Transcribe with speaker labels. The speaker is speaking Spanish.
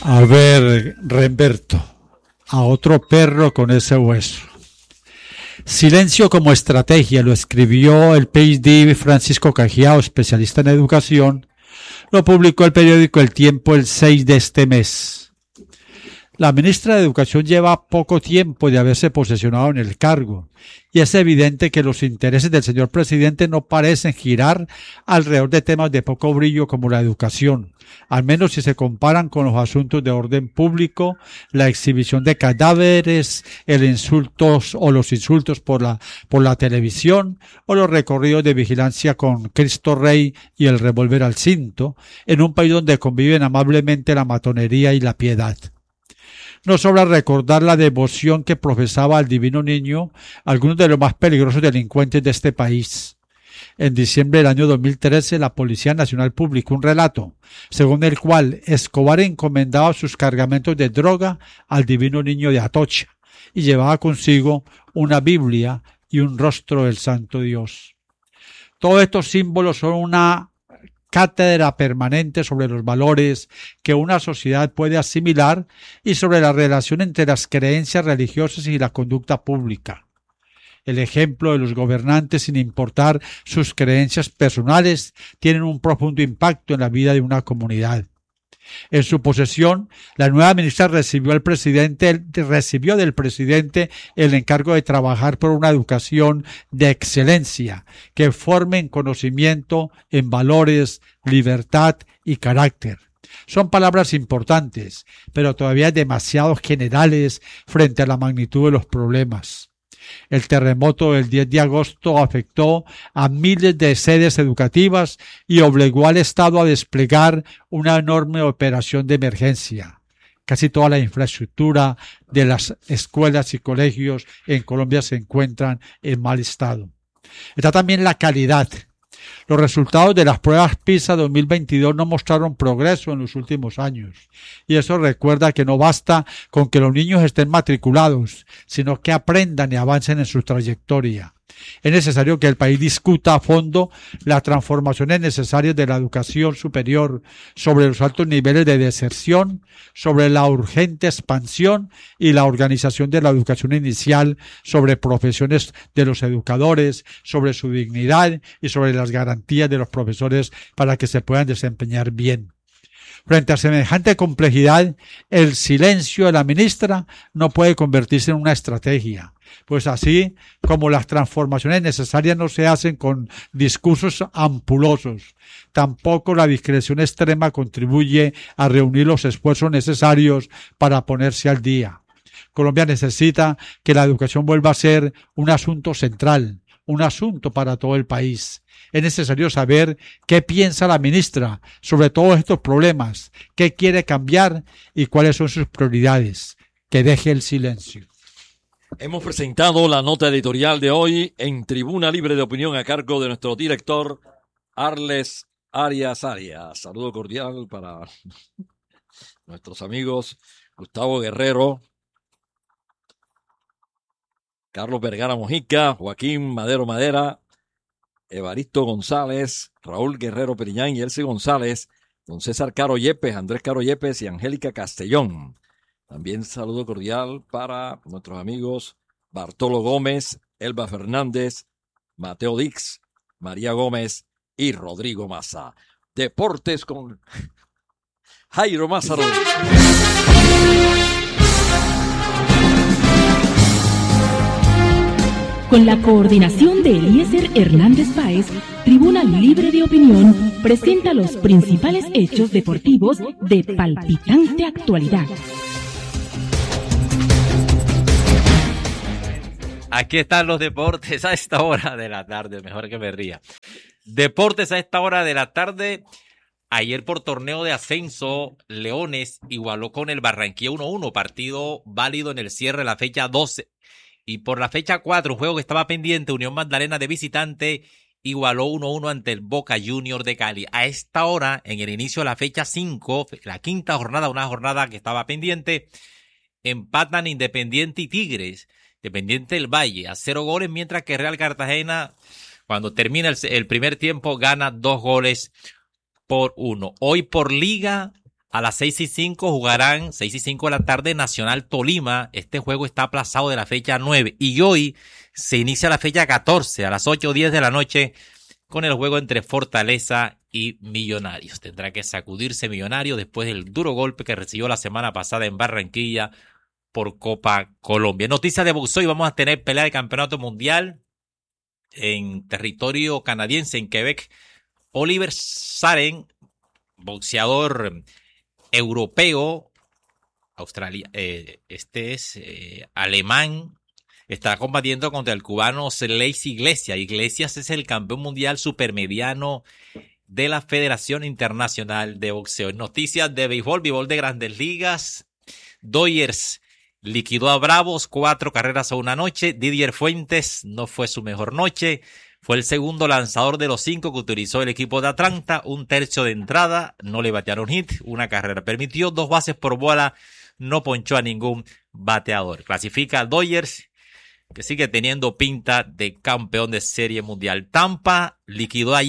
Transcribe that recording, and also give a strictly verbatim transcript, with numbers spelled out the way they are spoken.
Speaker 1: A ver, Remberto, a otro perro con ese hueso. Silencio como estrategia, lo escribió el P H D Francisco Cajiao, especialista en educación. Lo publicó el periódico El Tiempo el seis de este mes. La ministra de Educación lleva poco tiempo de haberse posesionado en el cargo y es evidente que los intereses del señor presidente no parecen girar alrededor de temas de poco brillo como la educación, al menos si se comparan con los asuntos de orden público, la exhibición de cadáveres, el insultos o los insultos por la, por la televisión o los recorridos de vigilancia con Cristo Rey y el revólver al cinto, en un país donde conviven amablemente la matonería y la piedad. No sobra recordar la devoción que profesaba al Divino Niño algunos de los más peligrosos delincuentes de este país. En diciembre del año dos mil trece, la Policía Nacional publicó un relato, según el cual Escobar encomendaba sus cargamentos de droga al Divino Niño de Atocha y llevaba consigo una Biblia y un rostro del Santo Dios. Todos estos símbolos son una cátedra permanente sobre los valores que una sociedad puede asimilar y sobre la relación entre las creencias religiosas y la conducta pública. El ejemplo de los gobernantes, sin importar sus creencias personales, tienen un profundo impacto en la vida de una comunidad. En su posesión, la nueva ministra recibió al presidente, recibió del presidente el encargo de trabajar por una educación de excelencia que forme en conocimiento, en valores, libertad y carácter. Son palabras importantes, pero todavía demasiado generales frente a la magnitud de los problemas. El terremoto del diez de agosto afectó a miles de sedes educativas y obligó al Estado a desplegar una enorme operación de emergencia. Casi toda la infraestructura de las escuelas y colegios en Colombia se encuentran en mal estado. Está también la calidad. Los resultados de las pruebas PISA dos mil veintidós no mostraron progreso en los últimos años, y eso recuerda que no basta con que los niños estén matriculados, sino que aprendan y avancen en su trayectoria. Es necesario que el país discuta a fondo las transformaciones necesarias de la educación superior, sobre los altos niveles de deserción, sobre la urgente expansión y la organización de la educación inicial, sobre profesiones de los educadores, sobre su dignidad y sobre las garantías de los profesores para que se puedan desempeñar bien. Frente a semejante complejidad, el silencio de la ministra no puede convertirse en una estrategia, pues así como las transformaciones necesarias no se hacen con discursos ampulosos, tampoco la discreción extrema contribuye a reunir los esfuerzos necesarios para ponerse al día. Colombia necesita que la educación vuelva a ser un asunto central, un asunto para todo el país. Es necesario saber qué piensa la ministra sobre todos estos problemas, qué quiere cambiar y cuáles son sus prioridades. Que deje el silencio.
Speaker 2: Hemos presentado la nota editorial de hoy en Tribuna Libre de Opinión a cargo de nuestro director Arles Arias Arias. Saludo cordial para nuestros amigos Gustavo Guerrero, Carlos Vergara Mojica, Joaquín Madero Madera, Evaristo González, Raúl Guerrero Periñán y Elsie González, don César Caro Yepes, Andrés Caro Yepes y Angélica Castellón. También saludo cordial para nuestros amigos Bartolo Gómez, Elba Fernández, Mateo Dix, María Gómez y Rodrigo Maza. Deportes con Jairo Maza Rodríguez.
Speaker 3: Con la coordinación de Eliezer Hernández Páez, Tribuna Libre de Opinión presenta los principales hechos deportivos de palpitante actualidad.
Speaker 4: Aquí están los deportes a esta hora de la tarde, mejor que me ría. Deportes a esta hora de la tarde. Ayer por torneo de ascenso, Leones igualó con el Barranquilla uno uno, partido válido en el cierre de la fecha doce. Y por la fecha cuatro, un juego que estaba pendiente, Unión Magdalena de visitante igualó uno uno ante el Boca Juniors de Cali. A esta hora, en el inicio de la fecha cinco, la quinta jornada, una jornada que estaba pendiente, empatan Independiente y Tigres, Independiente del Valle, a cero goles, mientras que Real Cartagena, cuando termina el, el primer tiempo, gana dos goles por uno. Hoy por Liga, A las seis y cinco jugarán, seis y cinco de la tarde, Nacional Tolima. Este juego está aplazado de la fecha nueve. Y hoy se inicia la fecha catorce a las ocho o diez de la noche con el juego entre Fortaleza y Millonarios. Tendrá que sacudirse Millonarios después del duro golpe que recibió la semana pasada en Barranquilla por Copa Colombia. Noticias de boxeo y vamos a tener pelea de campeonato mundial en territorio canadiense, en Quebec. Oliver Saren, boxeador europeo, Australia, eh, este es eh, alemán, está combatiendo contra el cubano Sleiss Iglesias. Iglesias es el campeón mundial supermediano de la Federación Internacional de Boxeo. Noticias de béisbol, béisbol de Grandes Ligas. Dodgers liquidó a Bravos cuatro carreras a una noche. Didier Fuentes no fue su mejor noche. Fue el segundo lanzador de los cinco que utilizó el equipo de Atlanta. Un tercio de entrada, no le batearon hit, una carrera permitió, dos bases por bola, no ponchó a ningún bateador. Clasifica a Dodgers, que sigue teniendo pinta de campeón de Serie Mundial. Tampa liquidó a